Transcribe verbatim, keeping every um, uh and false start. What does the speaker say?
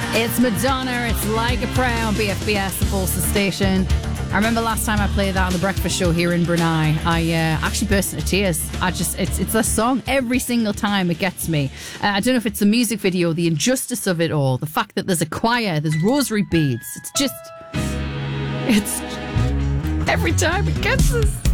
It's Madonna, it's Like a Prayer on B F B S, the Forces station. I remember last time I played that on the breakfast show here in Brunei, I uh, actually burst into tears. I just, it's it's a song every single time it gets me. Uh, I don't know if it's the music video, the injustice of it all, the fact that there's a choir, there's rosary beads. It's just, it's every time it gets us.